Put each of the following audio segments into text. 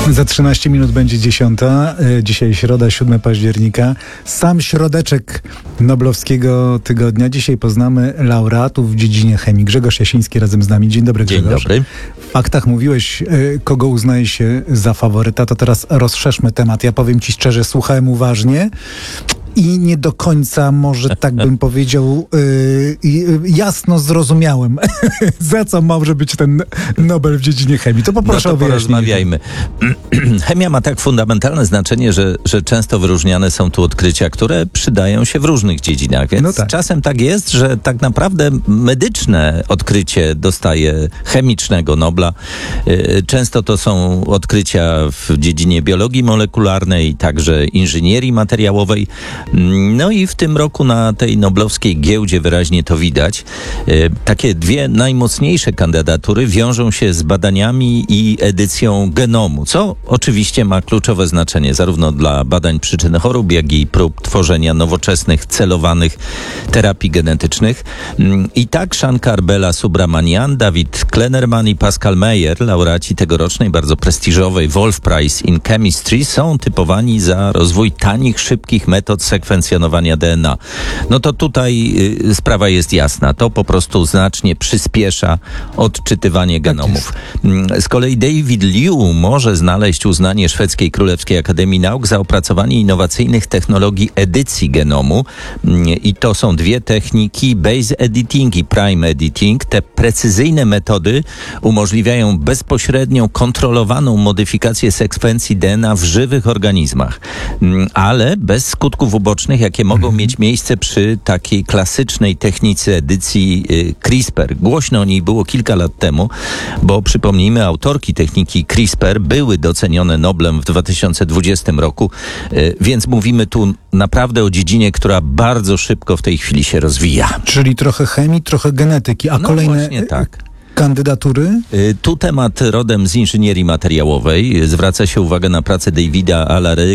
Za 13 minut będzie 10. Dzisiaj środa, 7 października. Sam środeczek Noblowskiego Tygodnia. Dzisiaj poznamy laureatów w dziedzinie chemii. Grzegorz Jasiński razem z nami. Dzień dobry, Grzegorz. Dzień dobry. W faktach mówiłeś, kogo uznaje się za faworyta. To teraz rozszerzmy temat. Ja powiem ci szczerze, słuchałem uważnie i nie do końca, może tak bym powiedział, jasno zrozumiałem, za co może być ten Nobel w dziedzinie chemii. To poproszę o wyjaśnienie. Porozmawiajmy. Chemia ma tak fundamentalne znaczenie, że często wyróżniane są tu odkrycia, które przydają się w różnych dziedzinach. Więc czasem tak jest, że tak naprawdę medyczne odkrycie dostaje chemicznego Nobla. Często to są odkrycia w dziedzinie biologii molekularnej, także inżynierii materiałowej. No i w tym roku na tej noblowskiej giełdzie wyraźnie to widać. Takie dwie najmocniejsze kandydatury wiążą się z badaniami i edycją genomu, co oczywiście ma kluczowe znaczenie zarówno dla badań przyczyn chorób, jak i prób tworzenia nowoczesnych, celowanych terapii genetycznych. I tak Shankar Bella Subramanian, David Klenerman i Pascal Meyer, laureaci tegorocznej bardzo prestiżowej Wolf Prize in Chemistry, są typowani za rozwój tanich, szybkich metod sekwencjonowania DNA. No to tutaj sprawa jest jasna. To po prostu znacznie przyspiesza odczytywanie genomów. Z kolei David Liu może znaleźć uznanie Szwedzkiej Królewskiej Akademii Nauk za opracowanie innowacyjnych technologii edycji genomu. I to są dwie techniki, base editing i prime editing. Te precyzyjne metody umożliwiają bezpośrednią, kontrolowaną modyfikację sekwencji DNA w żywych organizmach, ale bez skutków ubocznych, jakie mogą mieć miejsce przy takiej klasycznej technice edycji CRISPR. Głośno o niej było kilka lat temu, bo przypomnijmy, autorki techniki CRISPR były docenione Noblem w 2020 roku, więc mówimy tu naprawdę o dziedzinie, która bardzo szybko w tej chwili się rozwija. Czyli trochę chemii, trochę genetyki, a kolejne... Właśnie tak. Kandydatury? Tu temat rodem z inżynierii materiałowej. Zwraca się uwagę na pracę Davida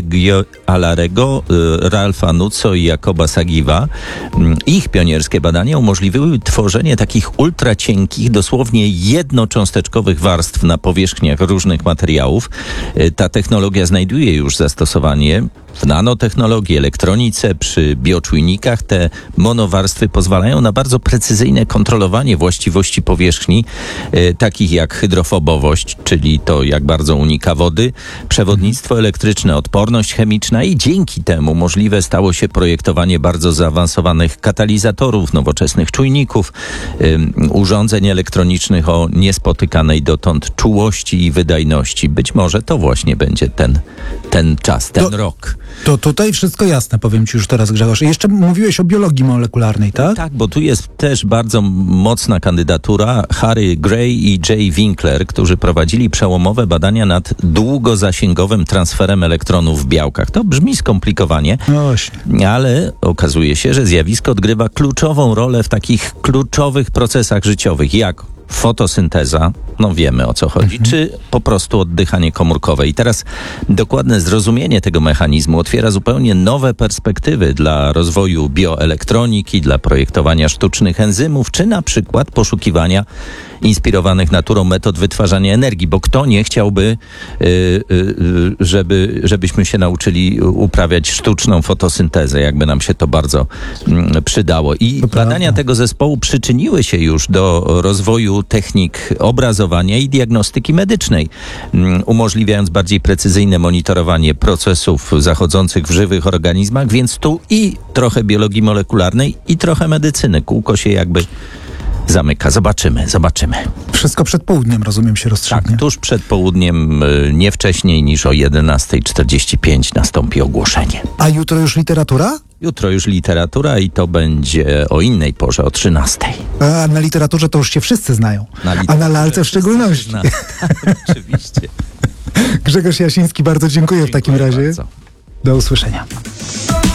Allarego, Ralfa Nuzzo i Jacoba Sagiwa. Ich pionierskie badania umożliwiły tworzenie takich ultracienkich, dosłownie jednocząsteczkowych warstw na powierzchniach różnych materiałów. Ta technologia znajduje już zastosowanie w nanotechnologii, elektronice, przy bioczujnikach. Te monowarstwy pozwalają na bardzo precyzyjne kontrolowanie właściwości powierzchni, takich jak hydrofobowość, czyli to, jak bardzo unika wody, przewodnictwo elektryczne, odporność chemiczna i dzięki temu możliwe stało się projektowanie bardzo zaawansowanych katalizatorów, nowoczesnych czujników, urządzeń elektronicznych o niespotykanej dotąd czułości i wydajności. Być może to właśnie będzie ten czas, ten rok. To tutaj wszystko jasne, powiem ci już teraz, Grzegorz. Jeszcze mówiłeś o biologii molekularnej, tak? Tak, bo tu jest też bardzo mocna kandydatura. Harry Gray i Jay Winkler, którzy prowadzili przełomowe badania nad długozasięgowym transferem elektronów w białkach. To brzmi skomplikowanie, ale okazuje się, że zjawisko odgrywa kluczową rolę w takich kluczowych procesach życiowych, jak fotosynteza, no wiemy o co chodzi, czy po prostu oddychanie komórkowe. I teraz dokładne zrozumienie tego mechanizmu otwiera zupełnie nowe perspektywy dla rozwoju bioelektroniki, dla projektowania sztucznych enzymów, czy na przykład poszukiwania inspirowanych naturą metod wytwarzania energii, bo kto nie chciałby, żebyśmy się nauczyli uprawiać sztuczną fotosyntezę, jakby nam się to bardzo przydało. I badania tego zespołu przyczyniły się już do rozwoju technik obrazowania i diagnostyki medycznej, umożliwiając bardziej precyzyjne monitorowanie procesów zachodzących w żywych organizmach, więc tu i trochę biologii molekularnej, i trochę medycyny. Kółko się jakby zamyka. Zobaczymy. Wszystko przed południem, rozumiem, się rozstrzygnie. Tak, tuż przed południem, nie wcześniej niż o 11:45 nastąpi ogłoszenie. A jutro już literatura? Jutro już literatura i to będzie o innej porze, o 13:00. A na literaturze to już się wszyscy znają. A na lalce w szczególności. Tak, oczywiście. Grzegorz Jasiński, bardzo dziękuję w takim razie. Bardzo. Do usłyszenia.